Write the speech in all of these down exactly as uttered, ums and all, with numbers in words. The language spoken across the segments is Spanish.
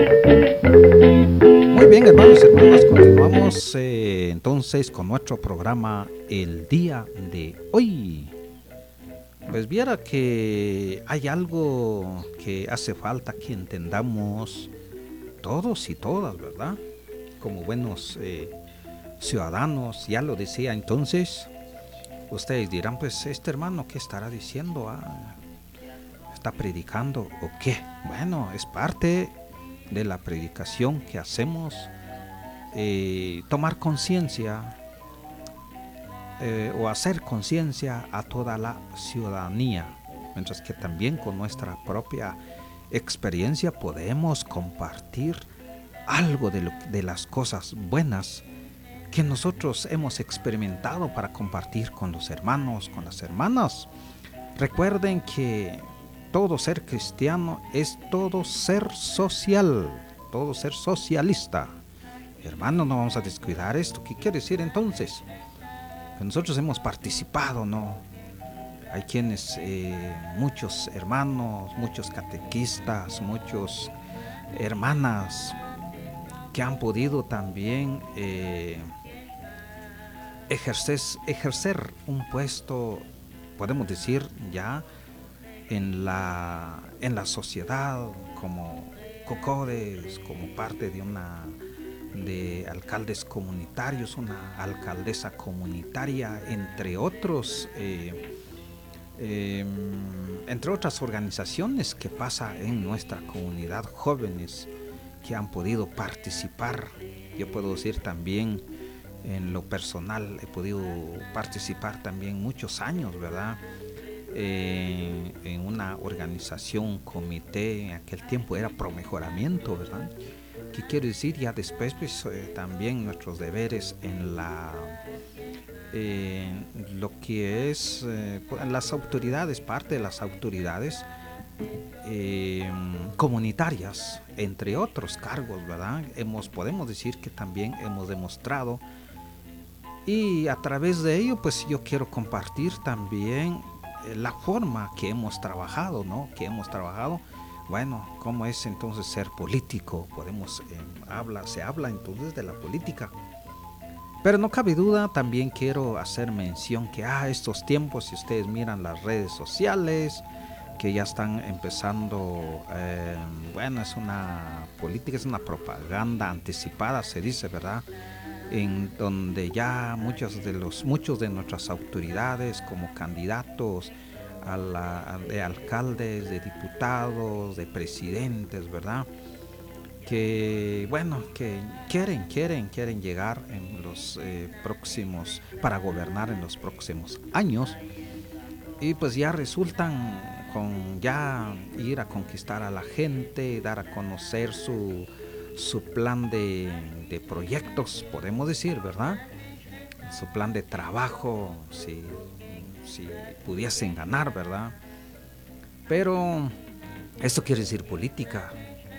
Muy bien, hermanos y hermanas, continuamos eh, entonces con nuestro programa el día de hoy. Pues viera que hay algo que hace falta que entendamos todos y todas, ¿verdad? Como buenos eh, ciudadanos, ya lo decía entonces. Ustedes dirán, pues este hermano, ¿qué estará diciendo? Ah, ¿está predicando o qué? Bueno, es parte de la predicación que hacemos, eh, tomar conciencia eh, o hacer conciencia a toda la ciudadanía, mientras que también con nuestra propia experiencia podemos compartir algo de, lo, de las cosas buenas que nosotros hemos experimentado para compartir con los hermanos, con las hermanas. Recuerden que todo ser cristiano es todo ser social, todo ser socialista. Hermano, no vamos a descuidar esto. ¿Qué quiere decir entonces? Que nosotros hemos participado, ¿no? Hay quienes, eh, muchos hermanos, muchos catequistas, muchos hermanas que han podido también eh, ejercer, ejercer un puesto, podemos decir, ya en la, en la sociedad, como cocores, como parte de una de alcaldes comunitarios, una alcaldesa comunitaria, entre otros, eh, eh, entre otras organizaciones que pasa en nuestra comunidad, jóvenes que han podido participar. Yo puedo decir también, en lo personal, he podido participar también muchos años, ¿verdad? Eh, en una organización, comité, en aquel tiempo era Promejoramiento, ¿verdad? ¿Qué quiere decir? Ya después, pues, eh, también nuestros deberes en la eh, lo que es eh, las autoridades, parte de las autoridades eh, comunitarias, entre otros cargos, ¿verdad? Hemos, podemos decir que también hemos demostrado, y a través de ello, pues yo quiero compartir también eh, la forma que hemos trabajado, ¿no? Que hemos trabajado. Bueno, ¿cómo es entonces ser político? Podemos, eh, habla, se habla entonces de la política. Pero no cabe duda, también quiero hacer mención que a ah, estos tiempos, si ustedes miran las redes sociales, que ya están empezando, eh, bueno, es una política, es una propaganda anticipada, se dice, ¿verdad? En donde ya muchos de los, muchos de nuestras autoridades como candidatos a la, de alcaldes, de diputados, de presidentes, ¿verdad? Que bueno, que quieren, quieren, quieren llegar en los eh, próximos, para gobernar en los próximos años, y pues ya resultan con ya ir a conquistar a la gente, dar a conocer su, su plan de, de proyectos, podemos decir, ¿verdad? Su plan de trabajo, si, si pudiesen ganar, ¿verdad? Pero esto quiere decir política.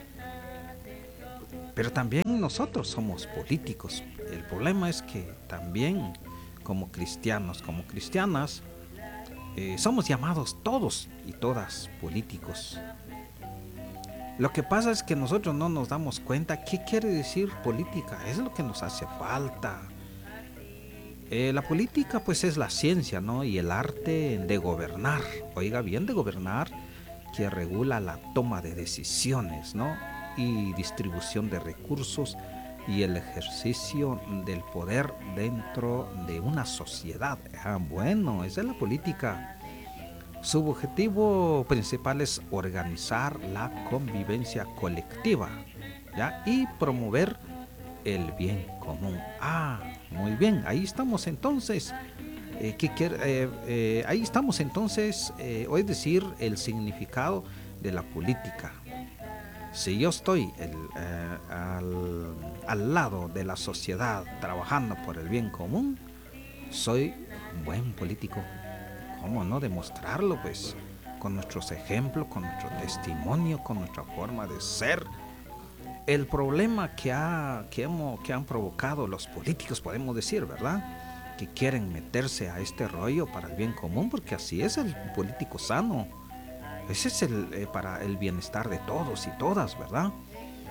Pero también nosotros somos políticos. El problema es que también como cristianos, como cristianas, eh, somos llamados todos y todas políticos. Lo que pasa es que nosotros no nos damos cuenta qué quiere decir política. Es lo que nos hace falta. Eh, la política pues es la ciencia, ¿no? Y el arte de gobernar. Oiga bien, de gobernar, que regula la toma de decisiones, ¿no? Y distribución de recursos y el ejercicio del poder dentro de una sociedad. Ah, bueno, esa es la política. Su objetivo principal es organizar la convivencia colectiva, ¿ya? Y promover el bien común. Ah, muy bien, ahí estamos entonces. Eh, ¿qué quiere? Eh, eh, ahí estamos entonces, eh, es decir, el significado de la política. Si yo estoy el, eh, al, al lado de la sociedad trabajando por el bien común, soy un buen político. ¿Cómo no demostrarlo? Pues con nuestros ejemplos, con nuestro testimonio, con nuestra forma de ser. El problema que, ha, que, hemos, que han provocado los políticos, podemos decir, ¿verdad? Que quieren meterse a este rollo para el bien común, porque así es el político sano. Ese es el, eh, para el bienestar de todos y todas, ¿verdad?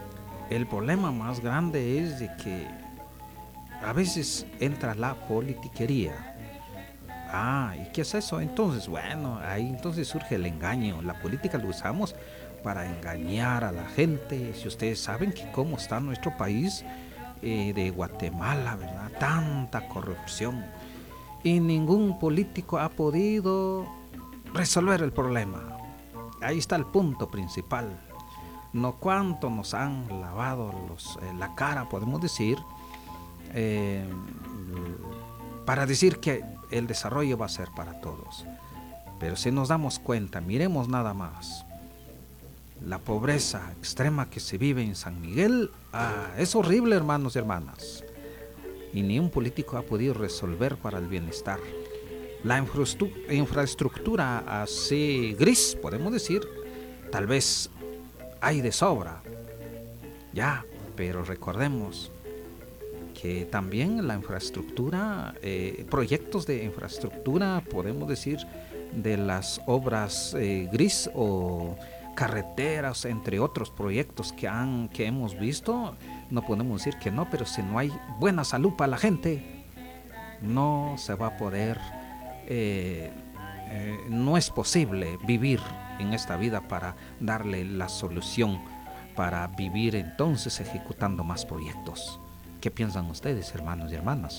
el problema más grande es de que a veces entra la politiquería. Ah, ¿y qué es eso? Entonces, bueno, ahí entonces surge el engaño. La política lo usamos para engañar a la gente. Si ustedes saben que cómo está nuestro país eh, de Guatemala, ¿verdad? Tanta corrupción. Y ningún político ha podido resolver el problema. Ahí está el punto principal. No cuánto nos han lavado los, eh, la cara, podemos decir, eh, para decir que el desarrollo va a ser para todos. Pero si nos damos cuenta, miremos nada más, la pobreza extrema que se vive en San Miguel, ah, es horrible, hermanos y hermanas. Y ni un político ha podido resolver para el bienestar. La infraestructura así gris, podemos decir, tal vez hay de sobra, ya, pero recordemos que también la infraestructura, eh, proyectos de infraestructura, podemos decir, de las obras eh, gris o carreteras, entre otros proyectos que, han, que hemos visto, no podemos decir que no, pero si no hay buena salud para la gente, no se va a poder, eh, eh, no es posible vivir en esta vida para darle la solución, para vivir entonces ejecutando más proyectos. ¿Qué piensan ustedes, hermanos y hermanas?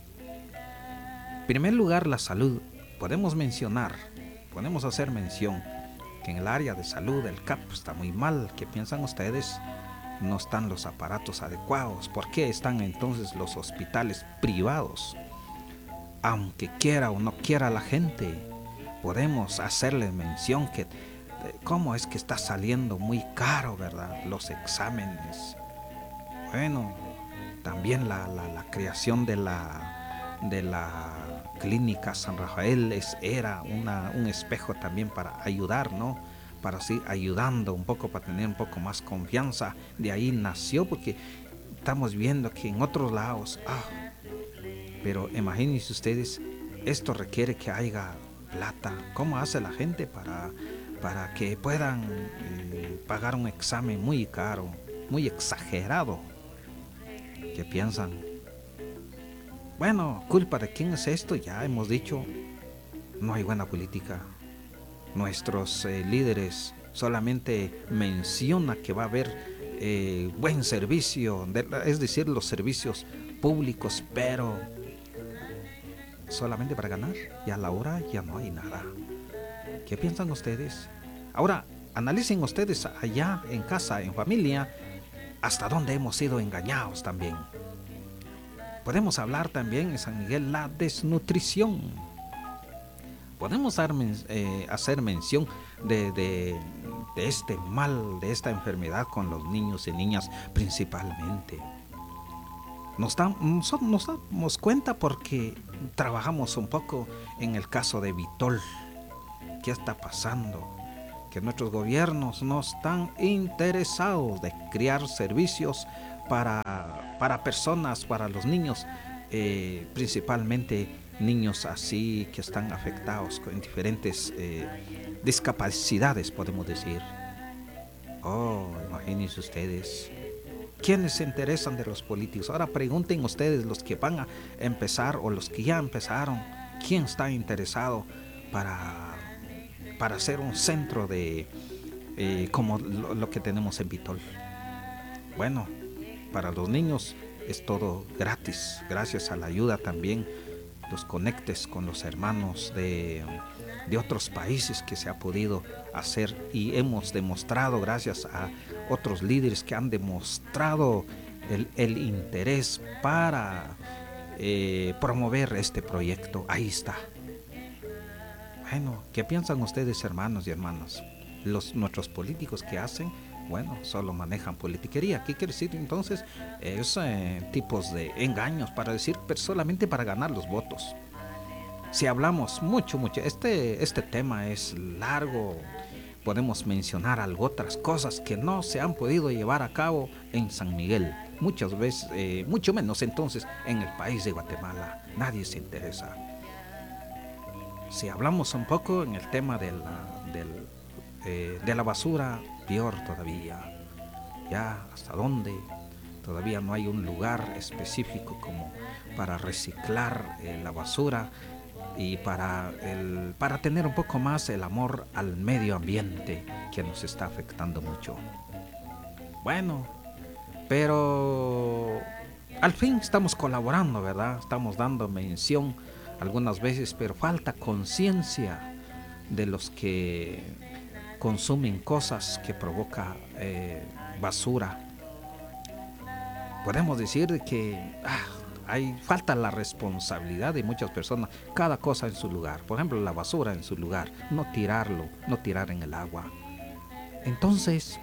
En primer lugar, la salud. Podemos mencionar, podemos hacer mención que en el área de salud el C A P está muy mal. ¿Qué piensan ustedes? No están los aparatos adecuados. ¿Por qué están entonces los hospitales privados? Aunque quiera o no quiera la gente, podemos hacerle mención que cómo es que está saliendo muy caro, ¿verdad? Los exámenes. Bueno, también la, la, la creación de la, de la clínica San Rafael es, era una, un espejo también para ayudar, ¿no? Para seguir ayudando un poco, para tener un poco más confianza. De ahí nació, porque estamos viendo que en otros lados, ah, pero imagínense ustedes, esto requiere que haya plata. ¿Cómo hace la gente para, para que puedan eh, pagar un examen muy caro, muy exagerado? ¿Qué piensan? Bueno, ¿culpa de quién es esto? Ya hemos dicho, no hay buena política. Nuestros eh, líderes solamente mencionan que va a haber eh, buen servicio, de, es decir, los servicios públicos, pero solamente para ganar, y a la hora ya no hay nada. ¿Qué piensan ustedes? Ahora, analicen ustedes allá en casa, en familia, hasta dónde hemos sido engañados también. Podemos hablar también en San Miguel la desnutrición. Podemos dar, eh, hacer mención de, de, de este mal, de esta enfermedad con los niños y niñas principalmente. Nos, da, nos, nos damos cuenta porque trabajamos un poco en el caso de Vitol. ¿Qué está pasando? Que nuestros gobiernos no están interesados de crear servicios para, para personas, para los niños, eh, principalmente niños así que están afectados con diferentes eh, discapacidades, podemos decir. Oh, imagínense ustedes. ¿Quiénes se interesan de los políticos? Ahora pregunten ustedes, los que van a empezar o los que ya empezaron, ¿quién está interesado para, para hacer un centro de eh, como lo, lo que tenemos en Vitol? Bueno, para los niños es todo gratis, gracias a la ayuda también, los conectes con los hermanos de, de otros países que se ha podido hacer, y hemos demostrado gracias a otros líderes que han demostrado el, el interés para eh, promover este proyecto. Ahí está. Bueno, ¿qué piensan ustedes, hermanos y hermanas? Los, nuestros políticos que hacen, bueno, solo manejan politiquería. ¿Qué quiere decir entonces? Es eh, tipos de engaños para decir, pero solamente para ganar los votos. Si hablamos mucho, mucho, este, este tema es largo. Podemos mencionar algo, otras cosas que no se han podido llevar a cabo en San Miguel. Muchas veces, eh, mucho menos entonces en el país de Guatemala. Nadie se interesa. Si hablamos un poco en el tema de la, del, eh, de la basura, peor todavía. ya hasta dónde. Todavía no hay un lugar específico como para reciclar eh, la basura y para, el, para tener un poco más el amor al medio ambiente que nos está afectando mucho. Bueno, pero al fin estamos colaborando, ¿verdad? Estamos dando mención algunas veces, pero falta conciencia de los que consumen cosas que provoca eh, basura. Podemos decir que ah, hay falta la responsabilidad de muchas personas, cada cosa en su lugar. Por ejemplo, la basura en su lugar, no tirarlo, no tirar en el agua. Entonces,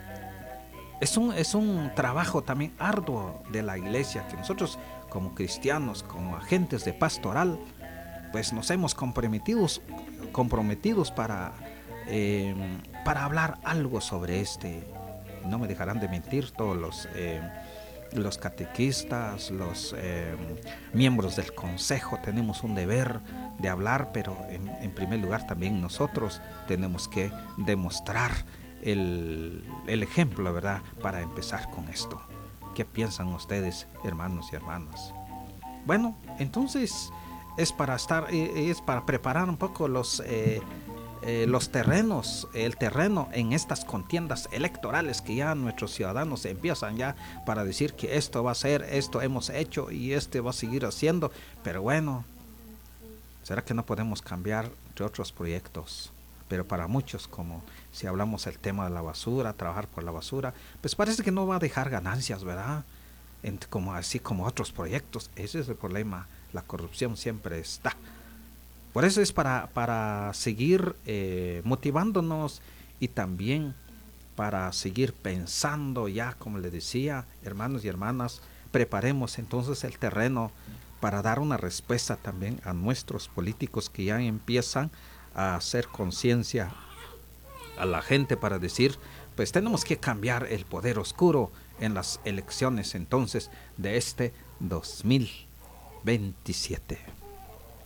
es un, es un trabajo también arduo de la iglesia que nosotros como cristianos, como agentes de pastoral, pues nos hemos comprometidos, comprometidos para, eh, para hablar algo sobre este. No me dejarán de mentir todos los, eh, los catequistas, los eh, miembros del consejo, tenemos un deber de hablar, pero en, en primer lugar también nosotros tenemos que demostrar el, el ejemplo, ¿verdad? Para empezar con esto. ¿Qué piensan ustedes, hermanos y hermanas? Bueno, entonces es para estar, es para preparar un poco los, eh, eh, los terrenos, el terreno en estas contiendas electorales que ya nuestros ciudadanos empiezan ya para decir que esto va a ser, esto hemos hecho y este va a seguir haciendo. Pero bueno, ¿será que no podemos cambiar entre otros proyectos? Pero para muchos, como si hablamos el tema de la basura, trabajar por la basura, pues parece que no va a dejar ganancias, ¿verdad? En, como, así como otros proyectos. Ese es el problema, la corrupción siempre está. Por eso es para, para seguir eh, motivándonos y también para seguir pensando ya, como les decía, hermanos y hermanas, preparemos entonces el terreno para dar una respuesta también a nuestros políticos que ya empiezan a hacer conciencia a la gente para decir, pues tenemos que cambiar el poder oscuro en las elecciones entonces de este dos mil veintisiete.